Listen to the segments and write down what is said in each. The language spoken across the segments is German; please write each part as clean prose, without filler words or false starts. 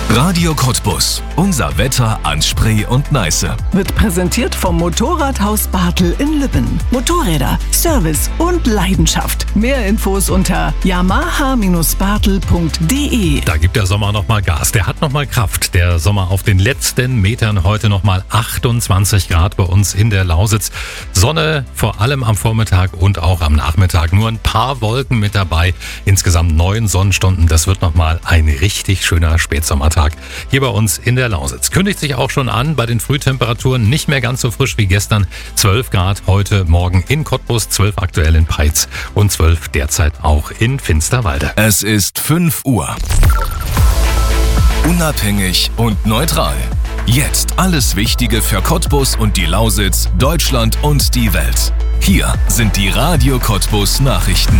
Radio Cottbus. Unser Wetter an Spree und Neiße. Wird präsentiert vom Motorradhaus Bartel in Lübben. Motorräder, Service und Leidenschaft. Mehr Infos unter yamaha-bartel.de. Da gibt der Sommer nochmal Gas. Der hat nochmal Kraft. Der Sommer auf den letzten Metern. Heute nochmal 28 Grad bei uns in der Lausitz. Sonne vor allem am Vormittag und auch am Nachmittag. Nur ein paar Wolken mit dabei. Insgesamt 9 Sonnenstunden. Das wird nochmal ein richtig schöner Spätsommertag hier bei uns in der Lausitz. Kündigt sich auch schon an, bei den Frühtemperaturen nicht mehr ganz so frisch wie gestern. 12 Grad heute Morgen in Cottbus, 12 aktuell in Peitz und 12 derzeit auch in Finsterwalde. Es ist 5 Uhr. Unabhängig und neutral. Jetzt alles Wichtige für Cottbus und die Lausitz, Deutschland und die Welt. Hier sind die Radio Cottbus Nachrichten.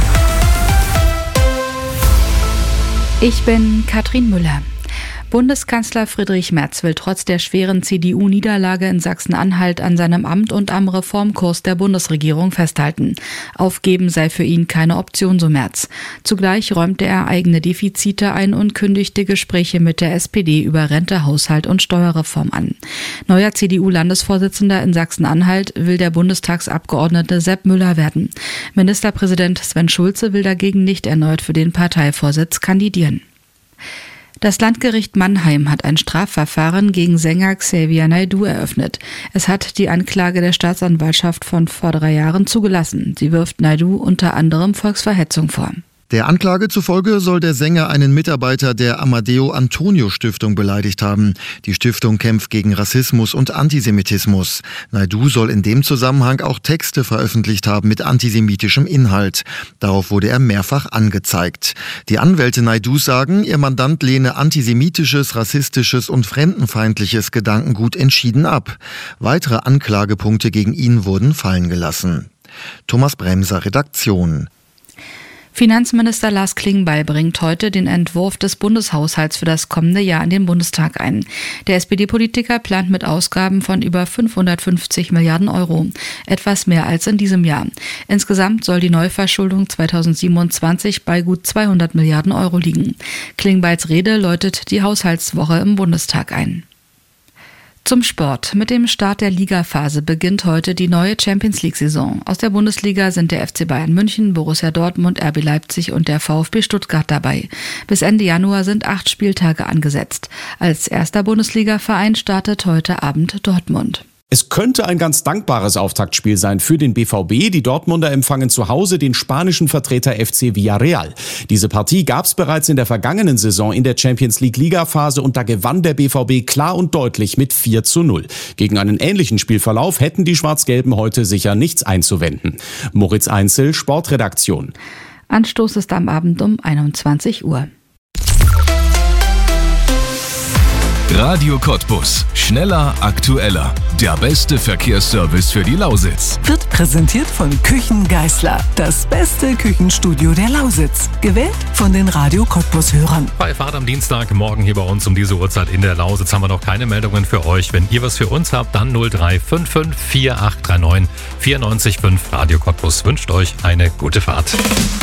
Ich bin Katrin Müller. Bundeskanzler Friedrich Merz will trotz der schweren CDU-Niederlage in Sachsen-Anhalt an seinem Amt und am Reformkurs der Bundesregierung festhalten. Aufgeben sei für ihn keine Option, so Merz. Zugleich räumte er eigene Defizite ein und kündigte Gespräche mit der SPD über Rente, Haushalt und Steuerreform an. Neuer CDU-Landesvorsitzender in Sachsen-Anhalt will der Bundestagsabgeordnete Sepp Müller werden. Ministerpräsident Sven Schulze will dagegen nicht erneut für den Parteivorsitz kandidieren. Das Landgericht Mannheim hat ein Strafverfahren gegen Sänger Xavier Naidoo eröffnet. Es hat die Anklage der Staatsanwaltschaft von vor 3 Jahren zugelassen. Sie wirft Naidoo unter anderem Volksverhetzung vor. Der Anklage zufolge soll der Sänger einen Mitarbeiter der Amadeo Antonio Stiftung beleidigt haben. Die Stiftung kämpft gegen Rassismus und Antisemitismus. Naidoo soll in dem Zusammenhang auch Texte veröffentlicht haben mit antisemitischem Inhalt. Darauf wurde er mehrfach angezeigt. Die Anwälte Naidoos sagen, ihr Mandant lehne antisemitisches, rassistisches und fremdenfeindliches Gedankengut entschieden ab. Weitere Anklagepunkte gegen ihn wurden fallen gelassen. Thomas Bremser, Redaktion. Finanzminister Lars Klingbeil bringt heute den Entwurf des Bundeshaushalts für das kommende Jahr in den Bundestag ein. Der SPD-Politiker plant mit Ausgaben von über 550 Milliarden Euro, etwas mehr als in diesem Jahr. Insgesamt soll die Neuverschuldung 2027 bei gut 200 Milliarden Euro liegen. Klingbeils Rede läutet die Haushaltswoche im Bundestag ein. Zum Sport. Mit dem Start der Ligaphase beginnt heute die neue Champions-League-Saison. Aus der Bundesliga sind der FC Bayern München, Borussia Dortmund, RB Leipzig und der VfB Stuttgart dabei. Bis Ende Januar sind 8 Spieltage angesetzt. Als erster Bundesliga-Verein startet heute Abend Dortmund. Es könnte ein ganz dankbares Auftaktspiel sein für den BVB. Die Dortmunder empfangen zu Hause den spanischen Vertreter FC Villarreal. Diese Partie gab es bereits in der vergangenen Saison in der Champions-League-Liga-Phase und da gewann der BVB klar und deutlich mit 4:0. Gegen einen ähnlichen Spielverlauf hätten die Schwarz-Gelben heute sicher nichts einzuwenden. Moritz Einzel, Sportredaktion. Anstoß ist am Abend um 21 Uhr. Radio Cottbus. Schneller, aktueller. Der beste Verkehrsservice für die Lausitz. Wird präsentiert von Küchen Geisler. Das beste Küchenstudio der Lausitz. Gewählt von den Radio Cottbus-Hörern. Bei Fahrt am Dienstag, morgen hier bei uns um diese Uhrzeit in der Lausitz haben wir noch keine Meldungen für euch. Wenn ihr was für uns habt, dann 0355 4839 94.5. Radio Cottbus wünscht euch eine gute Fahrt.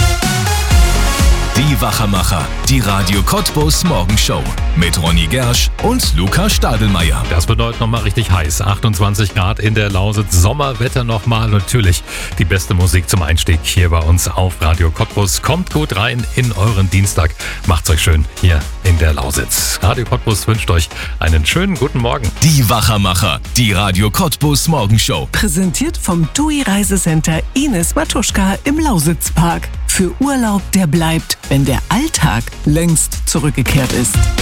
Die Wachermacher, die Radio Cottbus Morgenshow mit Ronny Gersch und Luca Stadelmeier. Das wird heute nochmal richtig heiß. 28 Grad in der Lausitz, Sommerwetter nochmal. Natürlich die beste Musik zum Einstieg hier bei uns auf Radio Cottbus. Kommt gut rein in euren Dienstag. Macht's euch schön hier in der Lausitz. Radio Cottbus wünscht euch einen schönen guten Morgen. Die Wachermacher, die Radio Cottbus Morgenshow. Präsentiert vom TUI Reisecenter Ines Matuschka im Lausitzpark. Für Urlaub, der bleibt, wenn der Alltag längst zurückgekehrt ist.